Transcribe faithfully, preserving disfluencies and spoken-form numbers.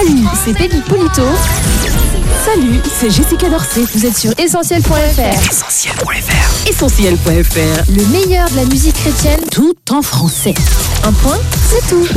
Salut, c'est Baby Polito. Salut, c'est Jessica Dorset. Vous êtes sur essentiel point f r. essentiel point f r. essentiel point f r. Le meilleur de la musique chrétienne, tout en français. Un point, c'est tout.